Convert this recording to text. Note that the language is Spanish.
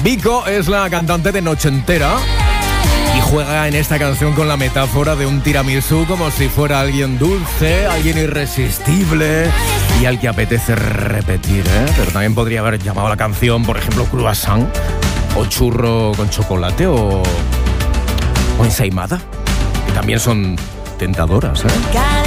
Vico es la cantante de Noche Entera y juega en esta canción con la metáfora de un tiramisú como si fuera alguien dulce, alguien irresistible y al que apetece repetir, ¿eh? Pero también podría haber llamado la canción, por ejemplo, croissant o churro con chocolate o ensaimada, que también son tentadoras, ¿eh?